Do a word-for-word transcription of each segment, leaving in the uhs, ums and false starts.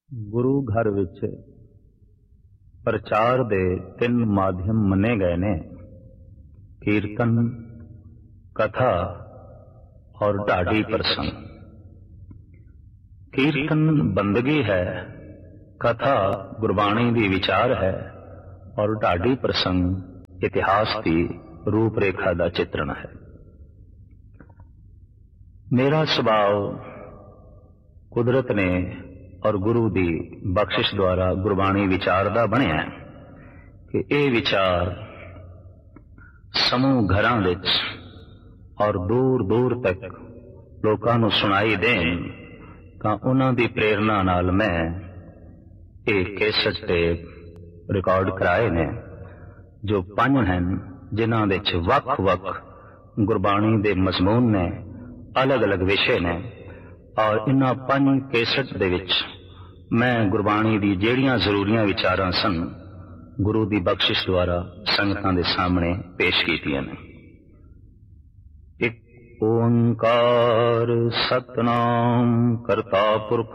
गुरु घर विच प्रचार दे तीन माध्यम मने गए ने, कीर्तन, कथा और ढाडी प्रसंग। कीर्तन बंदगी है, कथा गुरबाणी दी विचार है और ढाडी प्रसंग इतिहास की रूपरेखा का चित्रण है। मेरा स्वभाव कुदरत ने और गुरु दी बख्शिश द्वारा गुरबाणी विचार दा बनिया कि ये विचार समूह घरां विच और दूर दूर तक लोकां नूं सुनाई देन, तां उन्हां दी प्रेरणा नाल मैं ये कैसेट टेप रिकॉर्ड कराए ने, जो पंज हैं जिन्हां विच वख वख गुरबाणी दे मजमून ने, अलग अलग विषय ने। और इन्हां पंज कैसेट दे विच मैं गुरबाणी दी जेड़ियां जरूरियां विचारां सन गुरु दी बख्शिश द्वारा संगतां दे सामने पेश कीतियां ने। एक ओंकार सतनाम करता पुरख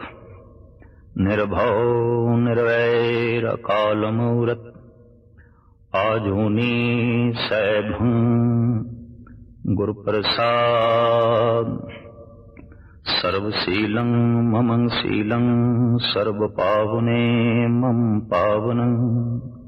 निर्भव निर्वैर अकाल मूरत आजूनी सैभं गुर प्रसाद सर्वशीलं ममं शीलं सर्व पावने मम पावनं।